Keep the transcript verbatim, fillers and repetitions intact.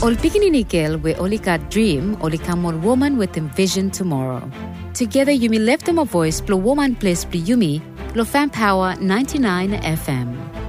Ol pikininikel we olika dream olikamol woman with envision tomorrow. Together yumi left them a voice, blow woman place bli yumi, lo fan power ninety-nine F M.